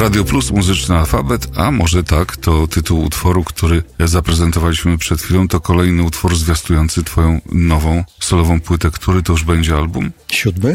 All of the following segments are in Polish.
Radio Plus, muzyczny alfabet, a może tak, to tytuł utworu, który zaprezentowaliśmy przed chwilą, to kolejny utwór zwiastujący twoją nową solową płytę. Który to już będzie album? 7?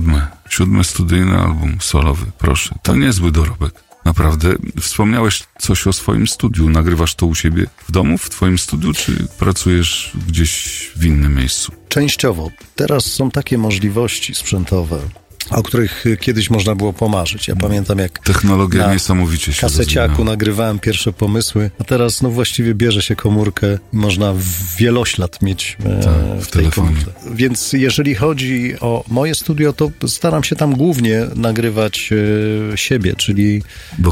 7 studyjny album solowy, proszę. To niezły dorobek. Naprawdę. Wspomniałeś coś o swoim studiu. Nagrywasz to u siebie w domu, w twoim studiu, czy pracujesz gdzieś w innym miejscu? Częściowo. Teraz są takie możliwości sprzętowe, o których kiedyś można było pomarzyć. Ja pamiętam, jak technologia niesamowicie się kaseciaku rozwinęła. Nagrywałem pierwsze pomysły, a teraz właściwie bierze się komórkę i można wieloślad mieć w tej telefonie. komórce. Więc jeżeli chodzi o moje studio, to staram się tam głównie nagrywać siebie, czyli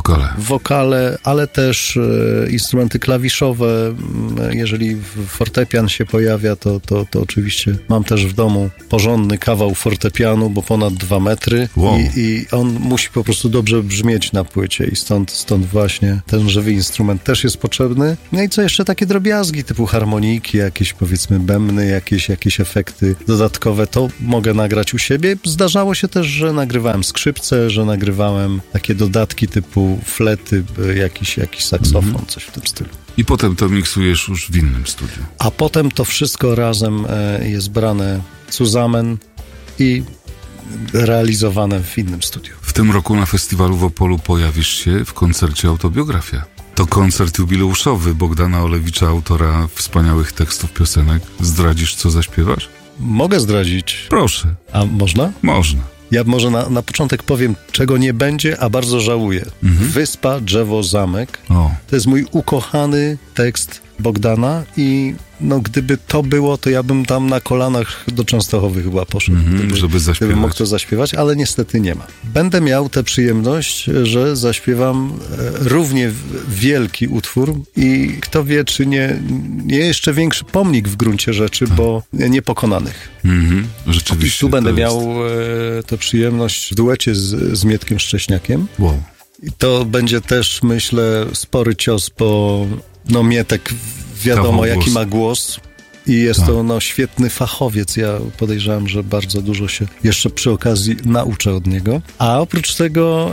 wokale, ale też instrumenty klawiszowe. Jeżeli fortepian się pojawia, to oczywiście mam też w domu porządny kawał fortepianu, bo ponad 2 metry. Wow. I on musi po prostu dobrze brzmieć na płycie i stąd właśnie ten żywy instrument też jest potrzebny. No i co jeszcze takie drobiazgi typu harmoniki, jakieś powiedzmy bębny, jakieś efekty dodatkowe, to mogę nagrać u siebie. Zdarzało się też, że nagrywałem skrzypce, że nagrywałem takie dodatki typu flety, jakiś saksofon, coś w tym stylu. I potem to miksujesz już w innym studiu. A potem to wszystko razem jest brane zusammen i realizowane w innym studiu. W tym roku na festiwalu w Opolu pojawisz się w koncercie Autobiografia. To koncert jubileuszowy Bogdana Olewicza, autora wspaniałych tekstów piosenek. Zdradzisz, co zaśpiewasz? Mogę zdradzić. Proszę. A można? Można. Ja może na początek powiem, czego nie będzie, a bardzo żałuję. Wyspa, drzewo, zamek. To jest mój ukochany tekst Bogdana i gdyby to było, to ja bym tam na kolanach do Częstochowy chyba poszedł, żeby zaśpiewać. Gdybym mógł to zaśpiewać, ale niestety nie ma. Będę miał tę przyjemność, że zaśpiewam równie wielki utwór i kto wie, czy nie jeszcze większy pomnik w gruncie rzeczy, bo Niepokonanych. Rzeczywiście. I tu będę miał tę przyjemność w duecie z Mietkiem Szcześniakiem. Wow. I to będzie też, myślę, spory cios, bo Mietek wiadomo, jaki ma głos i jest to świetny fachowiec. Ja podejrzewam, że bardzo dużo się jeszcze przy okazji nauczę od niego. A oprócz tego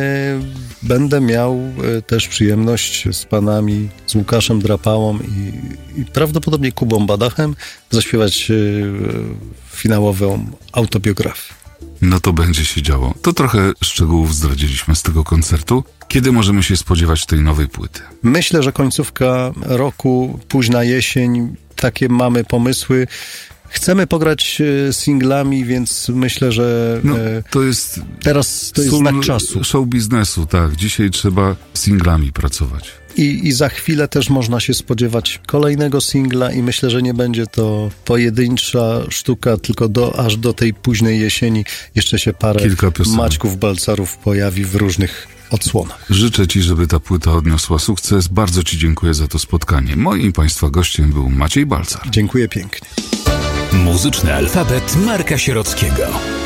będę miał też przyjemność z panami, z Łukaszem Drapałą i prawdopodobnie Kubą Badachem zaśpiewać finałową autobiografię. No to będzie się działo. To trochę szczegółów zdradziliśmy z tego koncertu. Kiedy możemy się spodziewać tej nowej płyty? Myślę, że końcówka roku, późna jesień, takie mamy pomysły. Chcemy pograć singlami, więc myślę, że to jest teraz to jest znak czasu. Show biznesu, tak. Dzisiaj trzeba singlami pracować. I za chwilę też można się spodziewać kolejnego singla i myślę, że nie będzie to pojedyncza sztuka, tylko aż do tej późnej jesieni jeszcze się parę Maćków Balcarów pojawi w różnych odsłonach. Życzę ci, żeby ta płyta odniosła sukces. Bardzo ci dziękuję za to spotkanie. Moim i państwa gościem był Maciej Balcar. Dziękuję pięknie. Muzyczny alfabet Marka Sierockiego.